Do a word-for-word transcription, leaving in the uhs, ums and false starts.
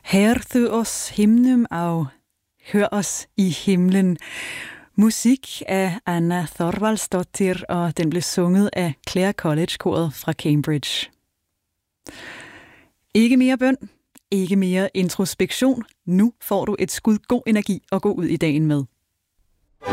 Hør du os himnum af, hør os i himlen. Musik af Anna Thorvaldsdottir, og den blev sunget af Clare College-koret fra Cambridge. Ikke mere bøn, ikke mere introspektion. Nu får du et skud god energi at gå ud i dagen med.